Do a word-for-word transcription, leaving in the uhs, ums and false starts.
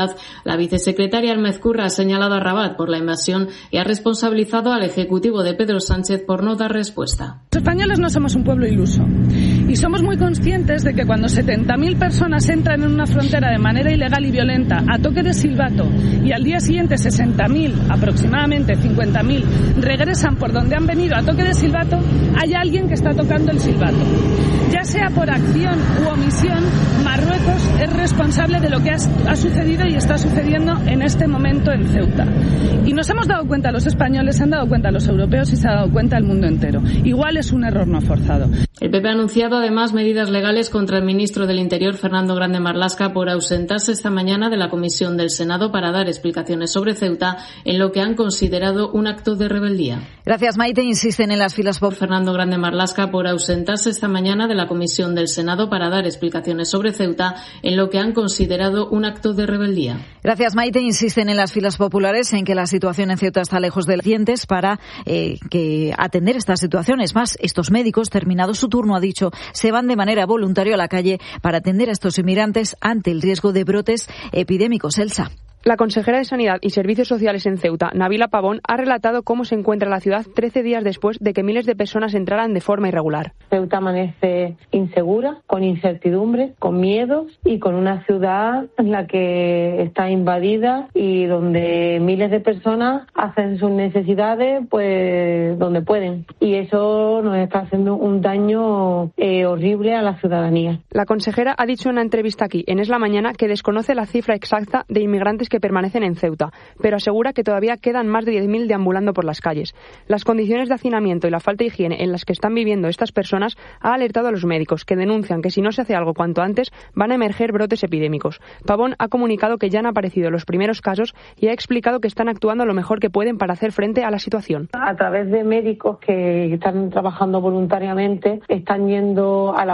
La vicesecretaria Almezcurra ha señalado a Rabat por la invasión y ha responsabilizado al ejecutivo de Pedro Sánchez por no dar respuesta. Los españoles no somos un pueblo iluso y somos muy conscientes de que cuando setenta mil personas entran en una frontera de manera ilegal y violenta a toque de silbato y al día siguiente sesenta mil, aproximadamente cincuenta mil, regresan por donde han venido a toque de silbato, hay alguien que está tocando el silbato. Ya sea por acción u omisión, Marruecos es responsable de lo que ha, ha sucedido y está sucediendo en este momento en Ceuta. Y nos hemos dado cuenta los españoles, se han dado cuenta los europeos y se ha dado cuenta el mundo entero. Igual es un error no forzado. El P P ha anunciado además medidas legales contra el ministro del Interior, Fernando Grande Marlaska, por ausentarse esta mañana de la comisión del Senado para dar explicaciones sobre Ceuta en lo que han considerado un acto de rebeldía. Gracias, Maite. Insisten en las filas por Fernando Grande Marlaska por ausentarse esta mañana de la comisión del Senado para dar explicaciones sobre Ceuta en lo que han considerado un acto de rebeldía. Gracias, Maite. Insisten en las filas populares en que la situación en Ceuta está lejos de los dientes para eh, que atender estas situaciones. Más, estos médicos, terminado su turno, ha dicho, se van de manera voluntaria a la calle para atender a estos inmigrantes ante el riesgo de brotes epidémicos. Elsa. La consejera de Sanidad y Servicios Sociales en Ceuta, Nabila Pavón, ha relatado cómo se encuentra la ciudad trece días después de que miles de personas entraran de forma irregular. Ceuta amanece insegura, con incertidumbre, con miedo y con una ciudad en la que está invadida y donde miles de personas hacen sus necesidades pues donde pueden. Y eso nos está haciendo un daño eh, horrible a la ciudadanía. La consejera ha dicho en una entrevista aquí, en Es la Mañana, que desconoce la cifra exacta de inmigrantes que permanecen en Ceuta, pero asegura que todavía quedan más de diez mil deambulando por las calles. Las condiciones de hacinamiento y la falta de higiene en las que están viviendo estas personas ha alertado a los médicos, que denuncian que si no se hace algo cuanto antes van a emerger brotes epidémicos. Pavón ha comunicado que ya han aparecido los primeros casos y ha explicado que están actuando lo mejor que pueden para hacer frente a la situación. A través de médicos que están trabajando voluntariamente, están yendo a la